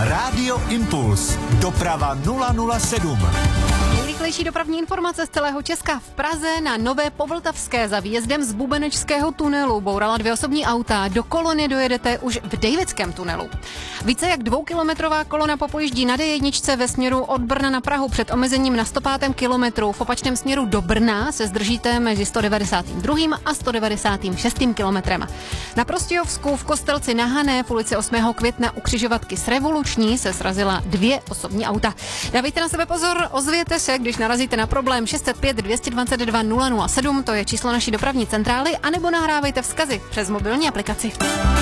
Rádio Impuls. Doprava 007. Nejrychlejší dopravní informace z celého Česka. V Praze na Nové Povltavské za výjezdem z Bubenečského tunelu bourala 2 osobní auta. Do kolony dojedete už v Davidském tunelu. Více jak 2kilometrová kolona popojíždí na D1 ve směru od Brna na Prahu před omezením na 105. kilometru. V opačném směru do Brna se zdržíte mezi 192. a 196. kilometrem. Na Prostějovsku v Kostelci na Hané v ulici 8. května u křižovatky s Revoluční se srazila 2 osobní auta. Dávejte na sebe pozor, ozvěte se, když narazíte na problém. 605 222 007, to je číslo naší dopravní centrály, anebo nahrávejte vzkazy přes mobilní aplikaci.